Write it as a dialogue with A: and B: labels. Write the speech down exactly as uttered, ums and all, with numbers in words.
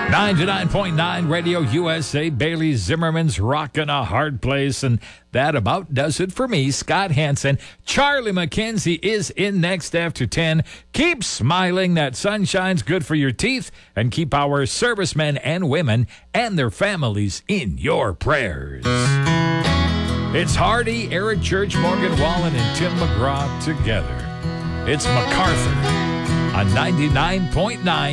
A: ninety-nine point nine Radio U S A. Bailey Zimmerman's rocking a hard place, and that about does it for me, Scott Hansen. Charlie McKenzie is in next after ten. Keep smiling. That sunshine's good for your teeth, and keep our servicemen and women and their families in your prayers. It's Hardy, Eric Church, Morgan Wallen, and Tim McGraw together. It's MacArthur on ninety-nine point nine